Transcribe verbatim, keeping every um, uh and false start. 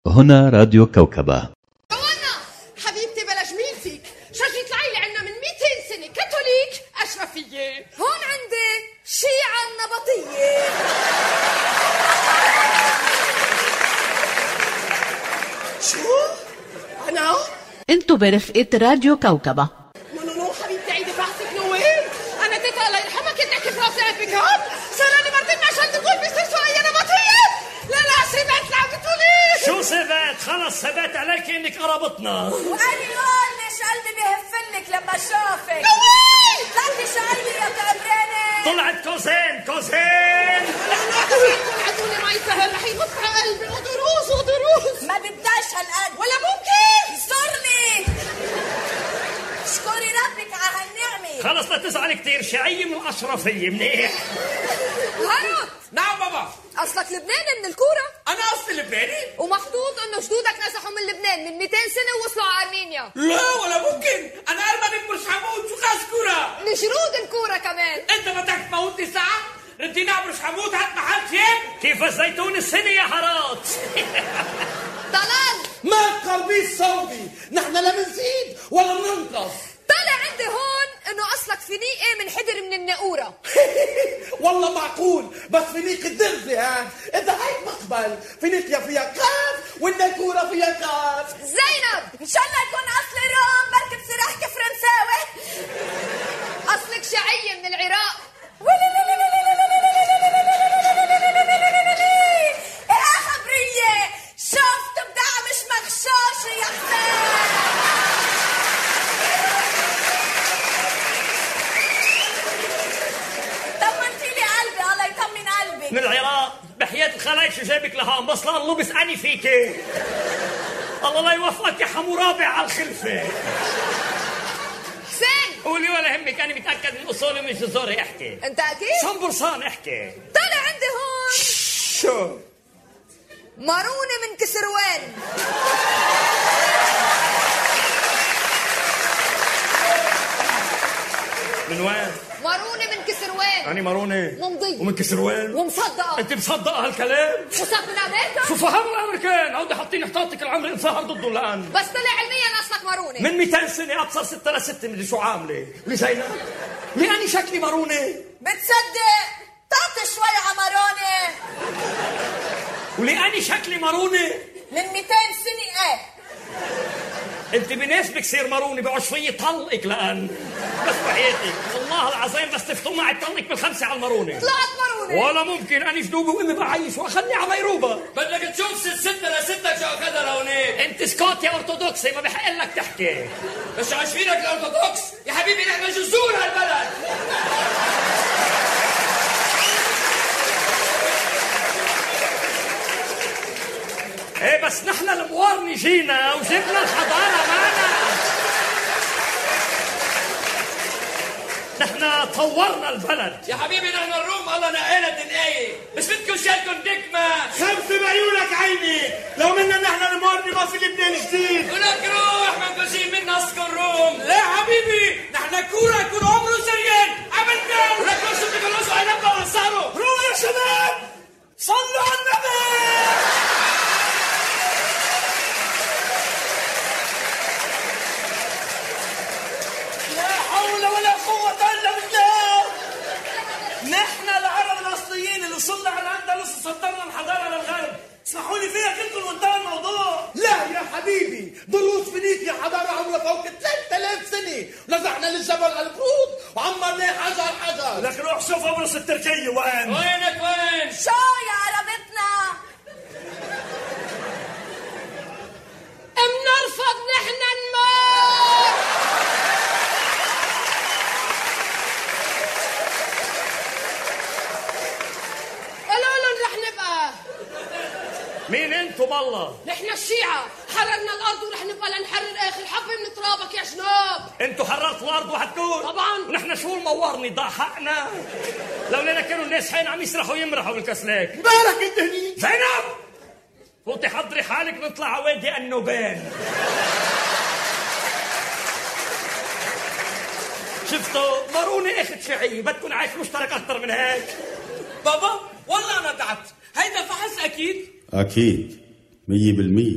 هنا راديو كوكبة. وانا حبيبتي بلا جميلتك شجي اطلعي لي عنا من مئتين سنة كاثوليك أشرفية. هون عندي شيعة النبطية. شو؟ أنا؟ انتو برفقة راديو كوكبة. نو نو نو حبيبتي عيدي بحثك نوين. أنا تيتا الله يرحمها كنت أحكي في راسي بيك اب سألاني مرتين عشان تقول بيصير أي نبطية. لا لا سيبت لا بتقولي شو سيبت؟ خلص سبت عليك إنك قربتنا. وأنا هون ليش قلبي بيهفلك لما شافك. نوين طلعتي شقية يا كابرانة. طلعت كوزين كوزين. لا لا كوزين كل عدولي ما يسهل رح يقطع قلبي ودروس ودروس. ما بداش هالقد ولا ممكن زرني. اشكري ربك على هالنعمة. خلص لا تزعل كتير، شعية من الأشرفية منيح. هارون نعم بابا. أصلك لبناني من الكورة؟ أنا أصلي لبناني؟ ومحطوط إنه جدودك نسحوا من لبنان من مئتين سنة ووصلوا على أرمينيا. لا ولا ممكن، أنا أرمني برج حمود، شو خاص كورة؟ نشرود الكورة كمان. أنت بدك تموتني ساعة؟ ردينا على برج حمود هات محل ثياب؟ كيف الزيتون السنة يا حارات. طلال ما تقربيش صوبي، نحن لا بنزيد ولا بننقص. طلع عندي هون إنه أصلك فينيقة من حدر من الناقورة. والله معقول، بس فينيق الدرزة ها، إذا هيك بقبل، فينيقيا فيها كاف والناقورة فيها كاف. زينب إن شاء الله يكون أصلي روم، بركي بصير أحكي فرنساوي. أصلك شعية من العراق. إيه خبرية، شفت بدعة مش مغشاشة يا حسين. طمنتي لي قلبي، الله يطمن قلبي. من العراق بحياة الخلايق شو جابك لهون؟ بصلان لبس أني فيكي. الله لا يوفقك يا حمورابع على الخلفة. حسين قولي ولا همك، أنا متأكد من أصولي من جزوري. احكي أنت أكيد؟ صنبرصان احكي. طلع عندي هون شو؟ مارونة من كسروان. من وين؟ مارونة من كسروان. أنا مارونة ممضية ومن كسروان ومصدقة. أنت مصدقة هالكلام؟ وصلت من أمريكا. شو فهموا الأمريكان؟ عودي حاطين احتاطك العمر انصهر ضده الآن. بس طلع علميا أصلك مارونة من مئتين سنة أبصر ستة لستة مدري شو عاملة. لزينب لأني شكلي مارونة. بتصدق تعطي شوي على مارونة ولأني شكلي مارونة من مئتين سنة. ايه انت بناسبك سير ماروني بقعش فيي طلقك لان بس بحياتك والله العظيم بس تفتوا معي طلقك بالخمسه على الماروني. طلعت مارونة ولا ممكن، اني جدوبي وامي بعيش واخلني على ميروبه. بدك تشوف ست ستة لستة شو أخذها لهونيك. انت سكوت يا ارثوذكسي، ما بحق لك تحكي. بس عايشينك الأرثوذكس يا حبيبي، نحن جذور هالبلد. ايه بس نحن الموارني جينا وجبنا الحضاره معنا. نحن طورنا البلد يا حبيبي نحن الروم الله نقينا الدنياية، مش بدكم شالكم دكمة. خمسة بعيونك عيني، لو منا نحن المورني ما في لبنان جديد. ولك روح ما نكون من نسكن روم. لا حبيبي نحن كورة يكون عمره سريان عملنا. ولك روح شو بدكم نوصل على نبقى وصاروا. روح يا شباب صلوا على النبي. لا حول ولا قوة إلا بالله. نحن العرب الأصليين اللي وصلنا على الأندلس وصدرنا الحضارة للغرب، اسمحوا لي فيها كلكم وانتهى الموضوع. لا يا حبيبي، ضلوس فينيقيا حضارة عمرها فوق ثلاثة آلاف سنة، نزحنا للجبل على البرود وعمرناه حجر حجر. لك روح شوف ابرص التركية وين؟ وينك وين؟ شو يا عربتنا؟ منرفض نحن نموت. قالوا لهم رح نبقى. مين انتم بالله؟ نحن الشيعة حررنا الأرض ورح نبقى لنحرر آخر حبة من ترابك يا جناب. انتوا حررتوا الارض وحدكم؟ طبعاً. ونحن شو المورني ضاع حقنا؟ لولا كانوا الناس حين عم يسرحوا يمرحوا بالكسلاك. بارك انت هنيك. زينب فوتي حضري حالك نطلع على وادي النوبان. شفتوا ماروني اخت شيعي، بدكم عايش مشترك اكثر من هيك. بابا والله انا تعبت، هيدا فحص اكيد. أكيد مية بالمية.